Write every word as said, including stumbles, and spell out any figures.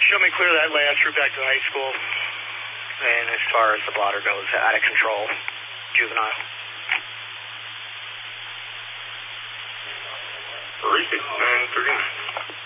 Show me clear that last route back to the high school. And as far as the blotter goes, out of control, juvenile. three six nine thirty-nine.